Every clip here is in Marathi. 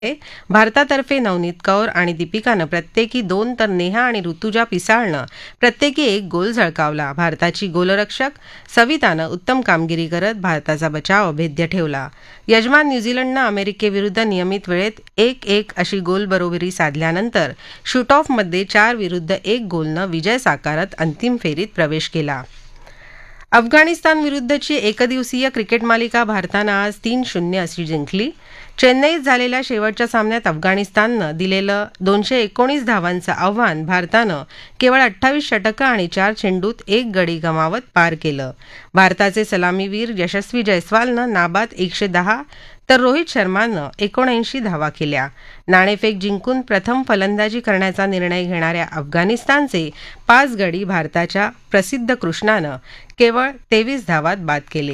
भारतातर्फे नवनीत कौर आणि दीपिकानं प्रत्येकी 2 तर नेहा आणि ऋतुजा पिसाळनं प्रत्येकी 1 गोल झळकावला. भारताची गोलरक्षक सवितानं उत्तम कामगिरी करत भारताचा बचाव अभेद्य ठेवला. यजमान न्यूझीलंडनं अमेरिकेविरुद्ध नियमित वेळेत 1-1 अशी गोल बरोबरी साधल्यानंतर शूटऑफमध्ये 4-1 गोलनं विजय साकारत अंतिम फेरीत प्रवेश केला. अफगाणिस्तानविरुद्धची एकदिवसीय क्रिकेट मालिका भारतानं आज 3-0 अशी जिंकली. चेन्नईत झालेल्या शेवटच्या सामन्यात अफगाणिस्ताननं दिलेलं 219 धावांचं आव्हान भारतानं केवळ 28 षटकं आणि 4 चेंडूत 1 गडी गमावत पार केलं. भारताचे सलामीवीर यशस्वी जयस्वालनं नाबाद 110 तर रोहित शर्मानं 79 धावा केल्या. नाणेफेक जिंकून प्रथम फलंदाजी करण्याचा निर्णय घेणाऱ्या अफगाणिस्तानचे 5 गडी भारताच्या प्रसिद्ध कृष्णानं केवळ 23 धावात बाद केले.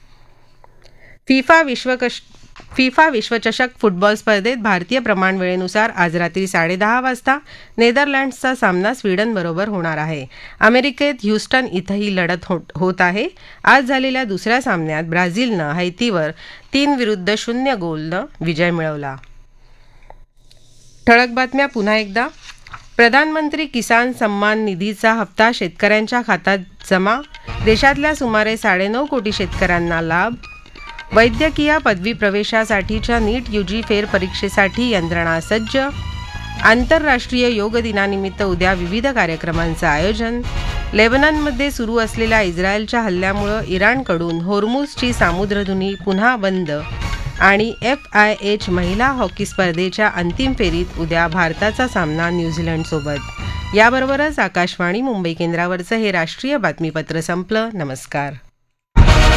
फिफा विश्वचषक फुटबॉल स्पर्धेत भारतीय प्रमाणवेळेनुसार आज रात्री 10:30 वाजता नेदरलँड्सचा सामना स्वीडनबरोबर होणार आहे. अमेरिकेत ह्यूस्टन इथं ही लढत होत आहे. आज झालेल्या दुसऱ्या सामन्यात ब्राझीलनं हैतीवर 3-0 गोलनं विजय मिळवला. ठळक बातम्या पुन्हा एकदा. प्रधानमंत्री किसान सन्मान निधीचा हप्ता शेतकऱ्यांच्या खात्यात जमा. देशातल्या सुमारे 9.5 कोटी शेतकऱ्यांना लाभ. वैद्यकीय पदवी प्रवेशासाठीच्या नीट यूजी फेरपरीक्षेसाठी यंत्रणा सज्ज. आंतरराष्ट्रीय योग दिनानिमित्त उद्या विविध कार्यक्रमांचं आयोजन. लेबननमध्ये सुरू असलेल्या इस्रायलच्या हल्ल्यामुळे इराणकडून होर्मुझची सामुद्रधुनी पुन्हा बंद. आणि FIH महिला हॉकी स्पर्धेच्या अंतिम फेरीत उद्या भारताचा सामना न्यूझीलंडसोबत. याबरोबरच आकाशवाणी मुंबई केंद्रावरचं हे राष्ट्रीय बातमीपत्र संपलं. नमस्कार.